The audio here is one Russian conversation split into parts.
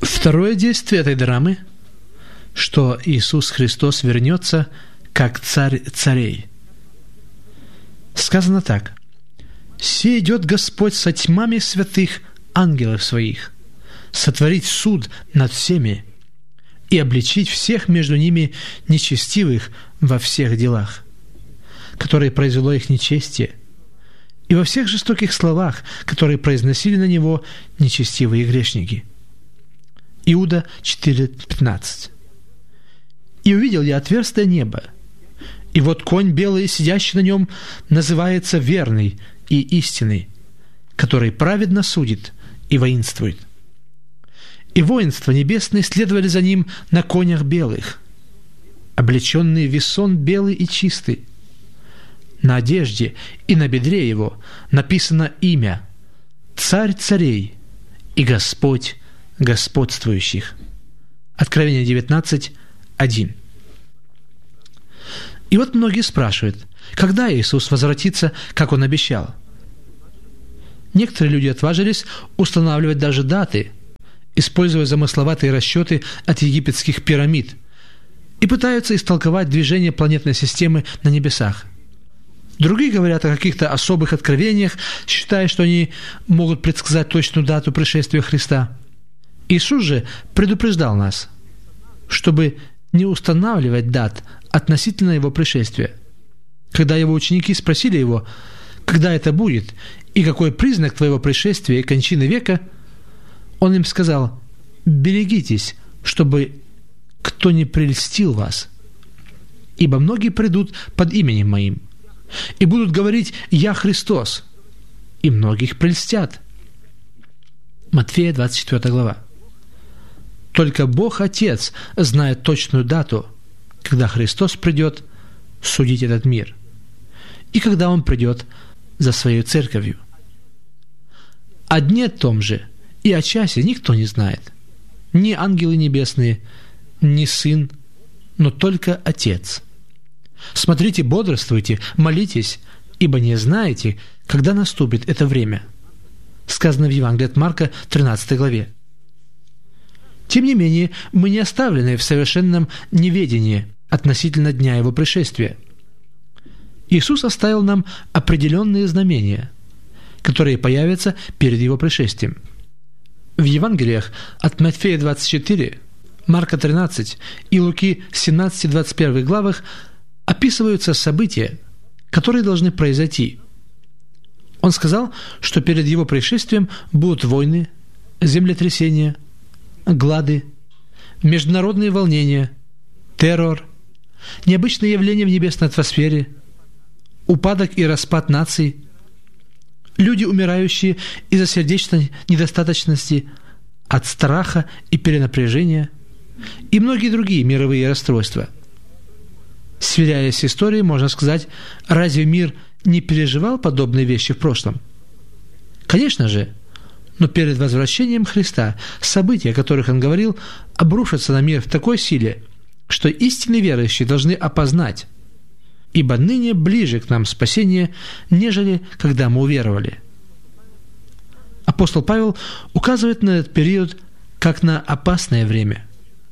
Второе действие этой драмы, что Иисус Христос вернется как Царь царей. Сказано так: «Се идет Господь со тьмами святых ангелов своих, сотворить суд над всеми и обличить всех между ними нечестивых во всех делах, которые произвело их нечестие, и во всех жестоких словах, которые произносили на него нечестивые грешники». Иуда 4:15. «И увидел я отверстие неба, и вот конь белый, сидящий на нем, называется верный и истинный, который праведно судит и воинствует. И воинства небесные следовали за ним на конях белых, облеченные в весон белый и чистый. На одежде и на бедре его написано имя «Царь царей и Господь господствующих». Откровение 19:1. И вот многие спрашивают, когда Иисус возвратится, как Он обещал. Некоторые люди отважились устанавливать даже даты, используя замысловатые расчеты от египетских пирамид, и пытаются истолковать движение планетной системы на небесах. Другие говорят о каких-то особых откровениях, считая, что они могут предсказать точную дату пришествия Христа. Иисус же предупреждал нас, чтобы не устанавливать дат относительно Его пришествия. Когда Его ученики спросили Его, когда это будет и какой признак Твоего пришествия и кончины века, Он им сказал: «Берегитесь, чтобы кто не прельстил вас, ибо многие придут под именем Моим и будут говорить: Я Христос, и многих прельстят». Матфея 24 глава. Только Бог Отец знает точную дату, когда Христос придет судить этот мир, и когда Он придет за Своей Церковью. О дне том же и о часе никто не знает, ни ангелы небесные, ни Сын, но только Отец. Смотрите, бодрствуйте, молитесь, ибо не знаете, когда наступит это время. Сказано в Евангелии от Марка, 13 главе. Тем не менее, мы не оставлены в совершенном неведении относительно дня Его пришествия. Иисус оставил нам определенные знамения, которые появятся перед Его пришествием. В Евангелиях от Матфея 24, Марка 13 и Луки 17-21 главах описываются события, которые должны произойти. Он сказал, что перед Его пришествием будут войны, землетрясения, глады, международные волнения, террор, необычные явления в небесной атмосфере, упадок и распад наций, люди, умирающие из-за сердечной недостаточности, от страха и перенапряжения, и многие другие мировые расстройства. Сверяясь с историей, можно сказать, разве мир не переживал подобные вещи в прошлом? Конечно же, но перед возвращением Христа события, о которых Он говорил, обрушатся на мир в такой силе, что истинные верующие должны опознать, ибо ныне ближе к нам спасение, нежели когда мы уверовали. Апостол Павел указывает на этот период как на опасное время.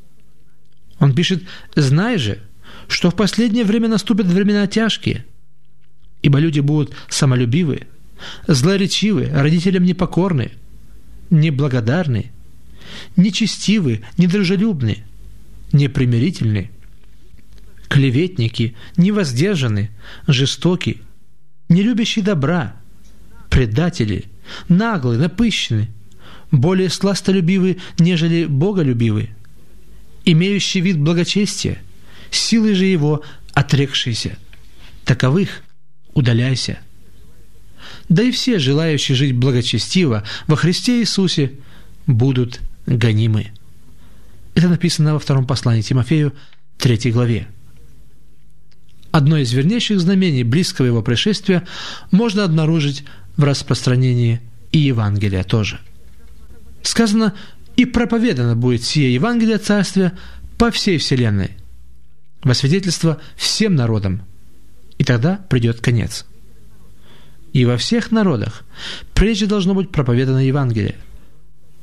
Он пишет: «Знай же, что в последнее время наступят времена тяжкие, ибо люди будут самолюбивы, злоречивы, родителям непокорны, неблагодарны, нечестивы, недружелюбны, непримирительны, клеветники, невоздержаны, жестоки, не любящие добра, предатели, наглые, напыщенны, более сластолюбивы, нежели боголюбивы, имеющие вид благочестия, силой же его отрекшиеся. Таковых удаляйся. Да и все, желающие жить благочестиво во Христе Иисусе, будут гонимы». Это написано во втором послании Тимофею, 3 главе. Одно из вернейших знамений близкого Его пришествия можно обнаружить в распространении и Евангелия тоже. Сказано: «И проповедано будет сие Евангелие Царствия по всей вселенной, во свидетельство всем народам, и тогда придет конец». И во всех народах прежде должно быть проповедано Евангелие.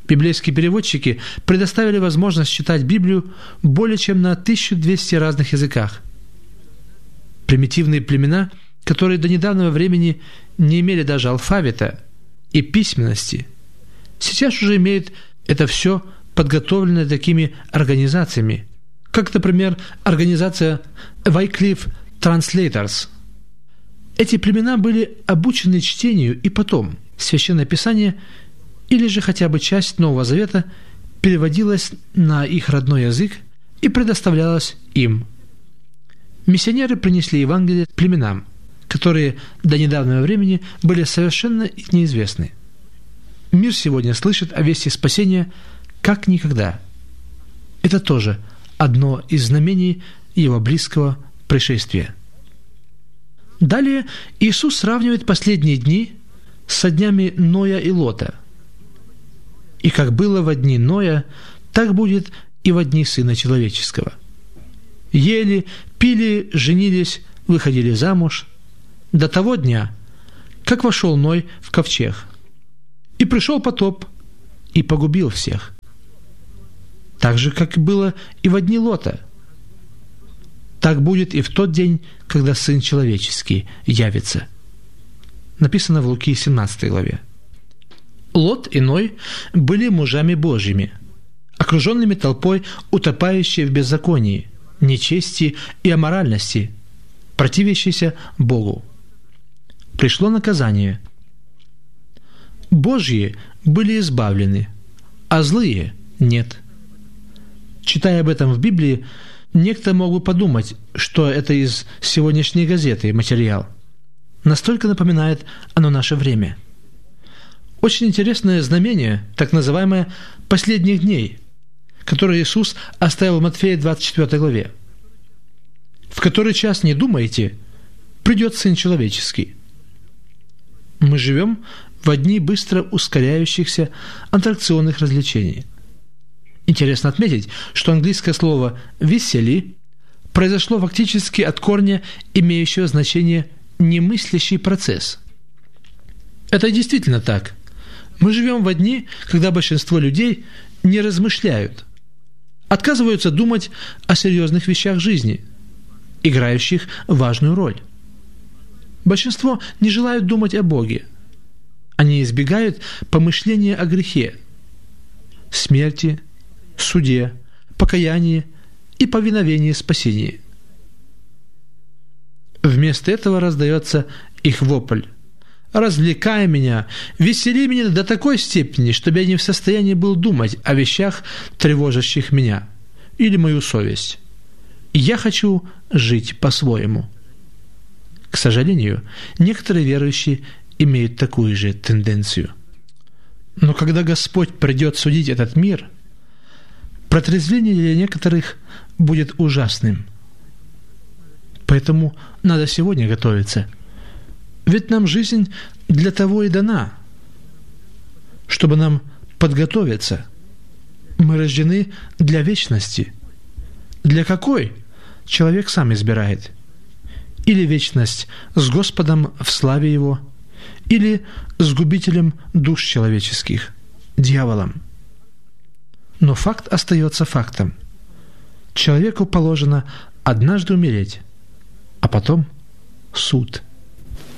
Библейские переводчики предоставили возможность читать Библию более чем на 1200 разных языках. Примитивные племена, которые до недавнего времени не имели даже алфавита и письменности, сейчас уже имеют это все подготовленное такими организациями, как, например, организация Wycliffe Translators. Эти племена были обучены чтению, и потом Священное Писание или же хотя бы часть Нового Завета переводилась на их родной язык и предоставлялась им. Миссионеры принесли Евангелие племенам, которые до недавнего времени были совершенно неизвестны. Мир сегодня слышит о вести спасения как никогда. Это тоже одно из знамений его близкого пришествия. Далее Иисус сравнивает последние дни со днями Ноя и Лота. «И как было во дни Ноя, так будет и во дни Сына Человеческого. Ели, пили, женились, выходили замуж до того дня, как вошел Ной в ковчег. И пришел потоп, и погубил всех. Так же, как было и во дни Лота. Так будет и в тот день, когда Сын Человеческий явится». Написано в Луки 17 главе. Лот и Ной были мужами Божьими, окруженными толпой, утопающей в беззаконии, нечестии и аморальности, противящейся Богу. Пришло наказание. Божьи были избавлены, а злые – нет. Читая об этом в Библии, некто мог бы подумать, что это из сегодняшней газеты материал. Настолько напоминает оно наше время. Очень интересное знамение, так называемое «последних дней», которое Иисус оставил в Матфея 24 главе. «В который час не думаете, придет Сын Человеческий». Мы живем в дни быстро ускоряющихся аттракционных развлечений. Интересно отметить, что английское слово «весели» произошло фактически от корня, имеющего значение «немыслящий процесс». Это действительно так. Мы живем в дни, когда большинство людей не размышляют, отказываются думать о серьезных вещах жизни, играющих важную роль. Большинство не желают думать о Боге. Они избегают помышления о грехе, смерти, суде, покаянии и повиновении спасении. Вместо этого раздается их вопль: «Развлекай меня, весели меня до такой степени, чтобы я не в состоянии был думать о вещах, тревожащих меня, или мою совесть. Я хочу жить по-своему». К сожалению, некоторые верующие имеют такую же тенденцию. Но когда Господь придет судить этот мир, протрезвление для некоторых будет ужасным. Поэтому надо сегодня готовиться. Ведь нам жизнь для того и дана, чтобы нам подготовиться. Мы рождены для вечности. Для какой? Человек сам избирает. Или вечность с Господом в славе Его, или с губителем душ человеческих, дьяволом. Но факт остается фактом. Человеку положено однажды умереть, а потом суд.